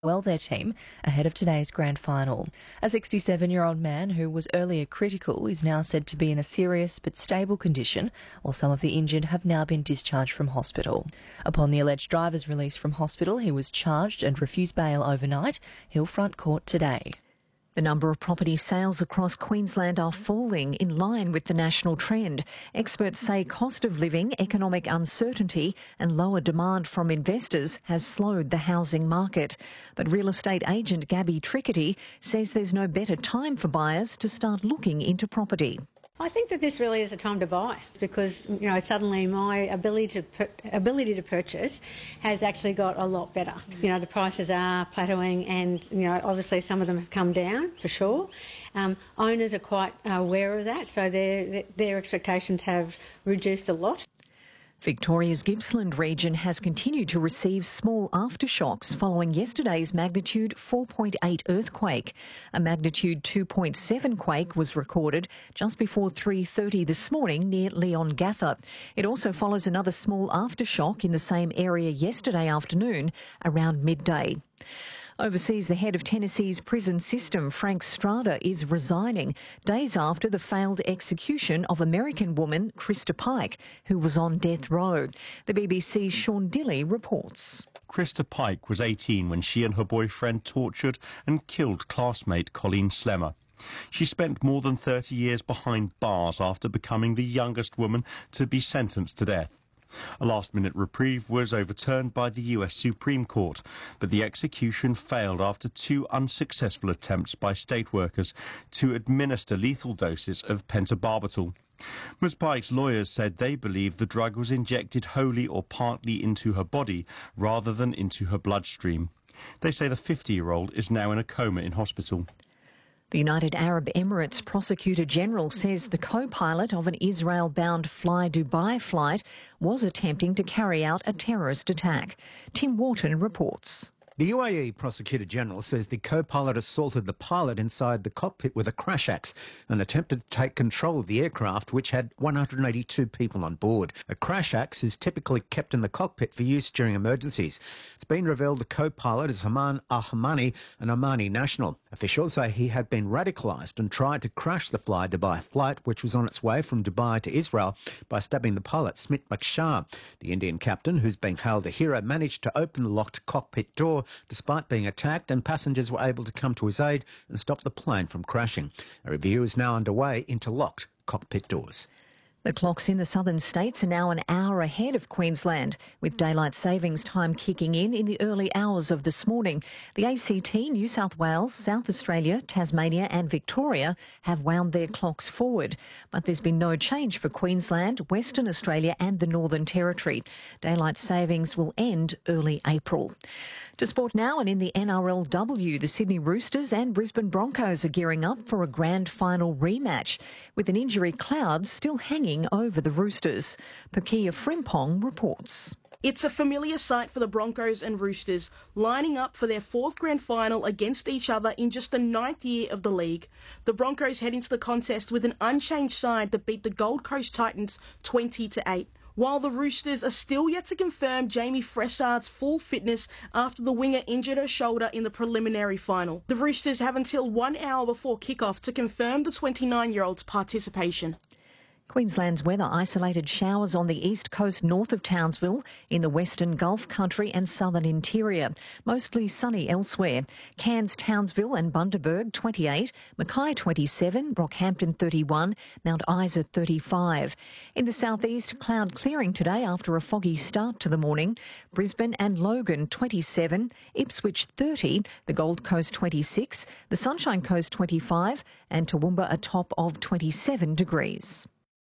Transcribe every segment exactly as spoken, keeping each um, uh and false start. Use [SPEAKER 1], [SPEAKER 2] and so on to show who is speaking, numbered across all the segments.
[SPEAKER 1] well their team ahead of today's grand final. A sixty-seven-year-old man who was earlier critical is now said to be in a serious but stable condition, while some of the injured have now been discharged from hospital. Upon the alleged driver's release from hospital, he was charged and refused bail overnight. He'll front court today.
[SPEAKER 2] The number of property sales across Queensland are falling in line with the national trend. Experts say cost of living, economic uncertainty and lower demand from investors has slowed the housing market. But real estate agent Gabby Trickety says there's no better time for buyers to start looking into property.
[SPEAKER 3] I think that this really is a time to buy because, you know, suddenly my ability to pur- ability to purchase has actually got a lot better. You know, the prices are plateauing and, you know, obviously some of them have come down for sure. Um, owners are quite aware of that, so their, their expectations have reduced a lot.
[SPEAKER 2] Victoria's Gippsland region has continued to receive small aftershocks following yesterday's magnitude four point eight earthquake. A magnitude two point seven quake was recorded just before three thirty this morning near Leongatha. It also follows another small aftershock in the same area yesterday afternoon around midday. Overseas, the head of Tennessee's prison system, Frank Strada, is resigning days after the failed execution of American woman Krista Pike, who was on death row. The B B C's Sean Dilley reports.
[SPEAKER 4] Krista Pike was eighteen when she and her boyfriend tortured and killed classmate Colleen Slemmer. She spent more than thirty years behind bars after becoming the youngest woman to be sentenced to death. A last-minute reprieve was overturned by the U S Supreme Court, but the execution failed after two unsuccessful attempts by state workers to administer lethal doses of pentobarbital. Miz Pike's lawyers said they believe the drug was injected wholly or partly into her body rather than into her bloodstream. They say the fifty-year-old is now in a coma in hospital.
[SPEAKER 2] The United Arab Emirates Prosecutor General says the co-pilot of an Israel-bound Fly Dubai flight was attempting to carry out a terrorist attack. Tim Wharton reports.
[SPEAKER 5] The U A E Prosecutor General says the co-pilot assaulted the pilot inside the cockpit with a crash axe and attempted to take control of the aircraft, which had one hundred eighty-two people on board. A crash axe is typically kept in the cockpit for use during emergencies. It's been revealed the co-pilot is Haman Al-Hamani, an Omani national. Officials say he had been radicalised and tried to crash the Fly Dubai flight, which was on its way from Dubai to Israel, by stabbing the pilot, Smit Makshar. The Indian captain, who's been hailed a hero, managed to open the locked cockpit door despite being attacked, and passengers were able to come to his aid and stop the plane from crashing. A review is now underway into locked cockpit doors.
[SPEAKER 2] The clocks in the southern states are now an hour ahead of Queensland, with daylight savings time kicking in in the early hours of this morning. The A C T, New South Wales, South Australia, Tasmania and Victoria have wound their clocks forward. But there's been no change for Queensland, Western Australia and the Northern Territory. Daylight savings will end early April. To sport now, and in the N R L W, the Sydney Roosters and Brisbane Broncos are gearing up for a grand final rematch, with an injury cloud still hanging over the Roosters. Pakia Frimpong reports.
[SPEAKER 6] It's a familiar sight for the Broncos and Roosters, lining up for their fourth grand final against each other in just the ninth year of the league. The Broncos head into the contest with an unchanged side that beat the Gold Coast Titans twenty to eight. While the Roosters are still yet to confirm Jamie Fressard's full fitness after the winger injured her shoulder in the preliminary final. The Roosters have until one hour before kickoff to confirm the twenty-nine-year-old's participation.
[SPEAKER 2] Queensland's weather: isolated showers on the east coast north of Townsville, in the western Gulf Country and southern interior. Mostly sunny elsewhere. Cairns, Townsville and Bundaberg twenty-eight, Mackay twenty-seven, Rockhampton thirty-one, Mount Isa thirty-five. In the southeast, cloud clearing today after a foggy start to the morning. Brisbane and Logan twenty-seven, Ipswich thirty, the Gold Coast twenty-six, the Sunshine Coast twenty-five and Toowoomba a top of twenty-seven degrees.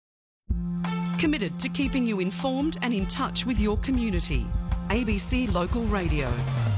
[SPEAKER 7] Committed to keeping you informed and in touch with your community. A B C Local Radio.